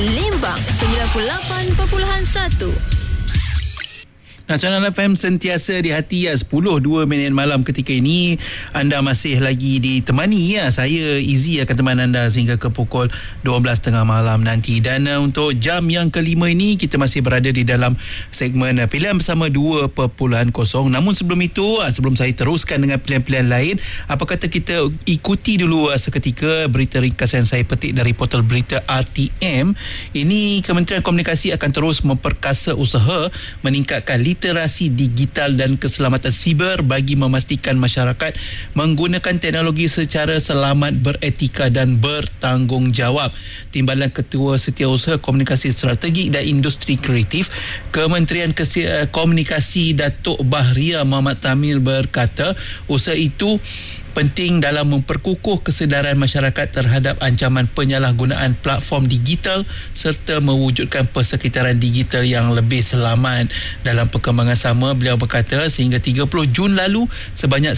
Lembang 98.1. Nasional FM sentiasa di hati 10:02 malam ketika ini. Anda masih lagi ditemani saya Izzy akan teman anda sehingga ke pukul 12.30 malam nanti. Dan untuk jam yang kelima ini kita masih berada di dalam segmen pilihan bersama 2.0. Namun sebelum itu, sebelum saya teruskan dengan pilihan-pilihan lain, apa kata kita ikuti dulu seketika berita ringkas yang saya petik dari portal berita RTM. Ini Kementerian Komunikasi akan terus memperkasa usaha meningkatkan literasi digital dan keselamatan siber bagi memastikan masyarakat menggunakan teknologi secara selamat, beretika dan bertanggungjawab. Timbalan Ketua Setiausaha Komunikasi Strategik dan Industri Kreatif Kementerian Komunikasi Datuk Bahria Muhammad Tamil berkata, usaha itu penting dalam memperkukuh kesedaran masyarakat terhadap ancaman penyalahgunaan platform digital serta mewujudkan persekitaran digital yang lebih selamat. Dalam perkembangan sama, beliau berkata sehingga 30 Jun lalu sebanyak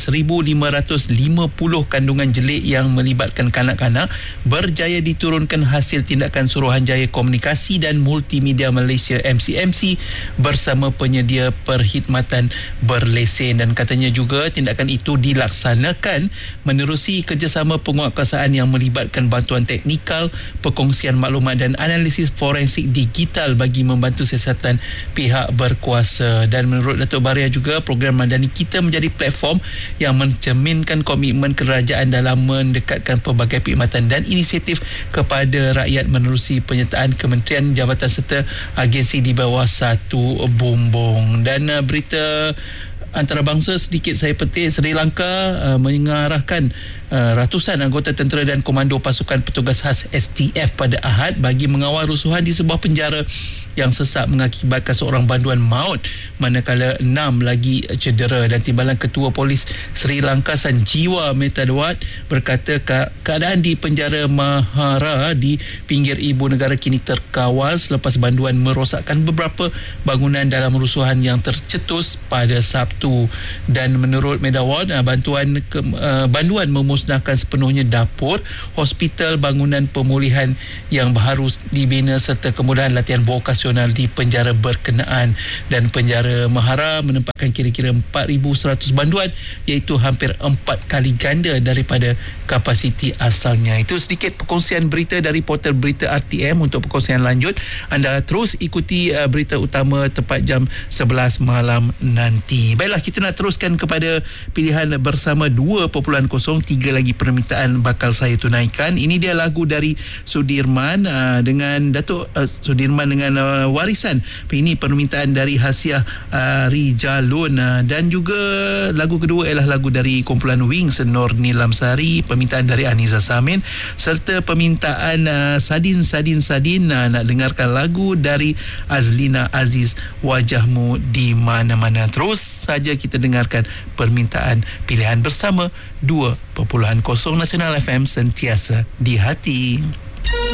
1,550 kandungan jelik yang melibatkan kanak-kanak berjaya diturunkan hasil tindakan Suruhanjaya Komunikasi dan Multimedia Malaysia MCMC bersama penyedia perkhidmatan berlesen. Dan katanya juga tindakan itu dilaksanakan menerusi kerjasama penguatkuasaan yang melibatkan bantuan teknikal, perkongsian maklumat dan analisis forensik digital bagi membantu siasatan pihak berkuasa. Dan menurut Datuk Bahria juga, program Madani Kita menjadi platform yang mencerminkan komitmen kerajaan dalam mendekatkan pelbagai perkhidmatan dan inisiatif kepada rakyat menerusi penyertaan kementerian, jabatan serta agensi di bawah satu bumbung. Dan berita antarabangsa sedikit saya petik, Sri Lanka mengarahkan ratusan anggota tentera dan komando pasukan petugas khas STF pada Ahad bagi mengawal rusuhan di sebuah penjara yang sesak mengakibatkan seorang banduan maut manakala 6 lagi cedera. Dan Timbalan Ketua Polis Sri Lanka Sanjiwa Metadwat berkata keadaan di penjara Mahara di pinggir ibu negara kini terkawal selepas banduan merosakkan beberapa bangunan dalam rusuhan yang tercetus pada Sabtu. Dan menurut Medawat, banduan memusnahkan sepenuhnya dapur, hospital, bangunan pemulihan yang baru dibina serta kemudahan latihan vokasional di penjara berkenaan. Dan penjara Mahara menempatkan kira-kira 4,100 banduan, iaitu hampir 4 kali ganda daripada kapasiti asalnya. Itu sedikit perkongsian berita dari portal berita RTM. Untuk perkongsian lanjut, anda terus ikuti berita utama tepat jam 11 malam nanti. Baiklah, kita nak teruskan kepada pilihan bersama 2.0. 3 lagi permintaan bakal saya tunaikan. Ini dia lagu dari Sudirman dengan Datuk Sudirman dengan Warisan. Ini permintaan dari Hasiah Rijalun. Dan juga lagu kedua ialah lagu dari kumpulan Wings Nur Nilamsari, permintaan dari Aniza Samin, serta permintaan Sadin nak dengarkan lagu dari Azlina Aziz, Wajahmu di Mana-Mana. Terus saja kita dengarkan permintaan pilihan bersama 2.0 Nasional FM sentiasa di hati.